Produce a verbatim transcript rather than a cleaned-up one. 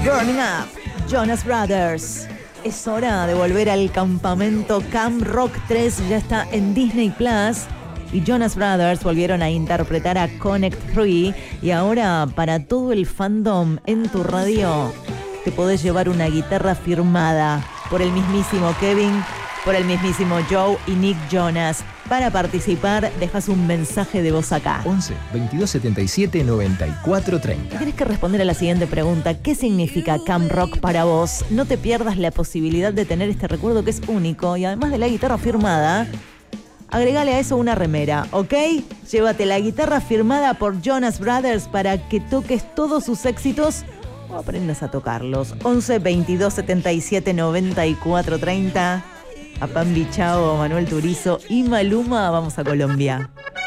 Burning Up, Jonas Brothers. Es hora de volver al campamento Camp Rock tres, ya está en Disney Plus. Y Jonas Brothers volvieron a interpretar a Connect tres. Y ahora, para todo el fandom en tu radio, te podés llevar una guitarra firmada por el mismísimo Kevin, por el mismísimo Joe y Nick Jonas. Para participar, dejas un mensaje de voz acá. once, veintidós, setenta y siete, noventa y cuatro, treinta. Tienes que responder a la siguiente pregunta. ¿Qué significa Camp Rock para vos? No te pierdas la posibilidad de tener este recuerdo que es único. Y además de la guitarra firmada, agregale a eso una remera, ¿ok? Llévate la guitarra firmada por Jonas Brothers para que toques todos sus éxitos o aprendas a tocarlos. once, veintidós, setenta y siete, noventa y cuatro, treinta. A Pambi Chao, Manuel Turizo y Maluma, vamos a Colombia.